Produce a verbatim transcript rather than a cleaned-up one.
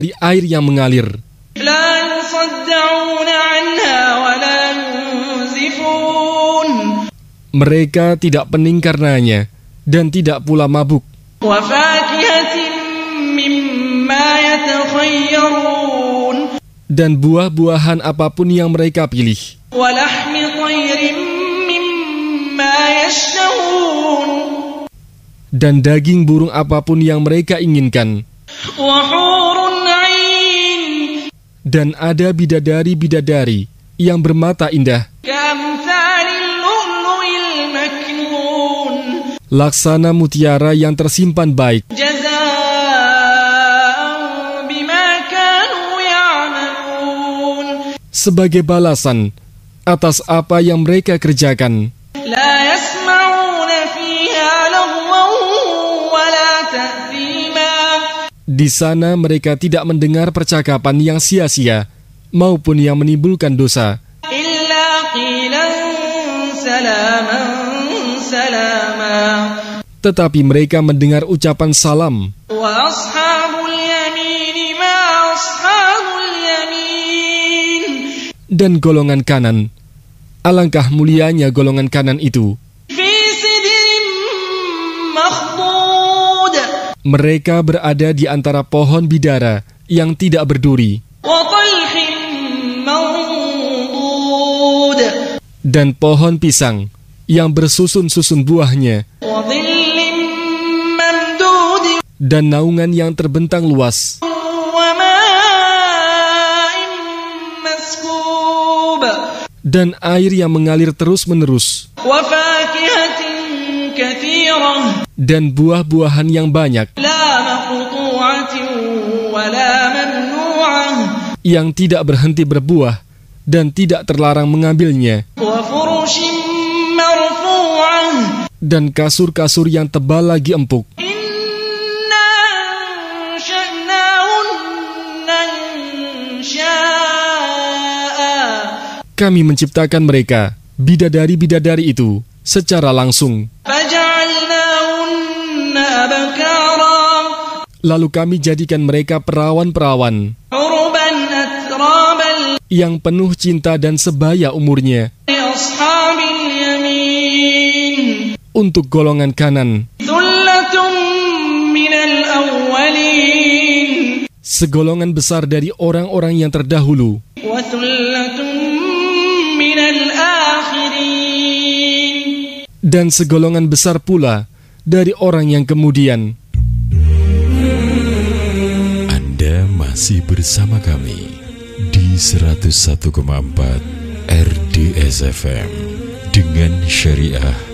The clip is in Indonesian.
dari air yang mengalir. Mereka tidak pening karenanya dan tidak pula mabuk. Dan buah-buahan apapun yang mereka pilih. Dan daging burung apapun yang mereka inginkan. Dan ada bidadari-bidadari yang bermata indah, laksana mutiara yang tersimpan baik, sebagai balasan atas apa yang mereka kerjakan. Di sana mereka tidak mendengar percakapan yang sia-sia maupun yang menimbulkan dosa. Tetapi mereka mendengar ucapan salam. Dan golongan kanan, alangkah mulianya golongan kanan itu. Mereka berada di antara pohon bidara yang tidak berduri dan pohon pisang yang bersusun-susun buahnya dan naungan yang terbentang luas dan air yang mengalir terus-menerus dan buah-buahan yang banyak yang tidak berhenti berbuah dan tidak terlarang mengambilnya, dan kasur-kasur yang tebal lagi empuk. Kami menciptakan mereka, bidadari-bidadari itu, secara langsung. Lalu kami jadikan mereka perawan-perawan yang penuh cinta dan sebaya umurnya untuk golongan kanan. Segolongan besar dari orang-orang yang terdahulu dan segolongan besar pula dari orang yang kemudian. Anda masih bersama kami di seratus satu koma empat R D S F M dengan syariah